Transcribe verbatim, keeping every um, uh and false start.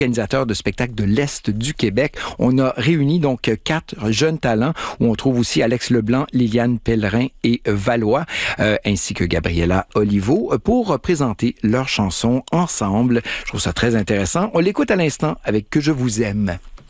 organisateur de spectacles de l'Est du Québec. On a réuni donc quatre jeunes talents où on trouve aussi Alex Leblanc, Liliane Pellerin et Valois, euh, ainsi que Gabriella Olivo, pour présenter leurs chansons ensemble. Je trouve ça très intéressant. On l'écoute à l'instant avec Que je vous aime.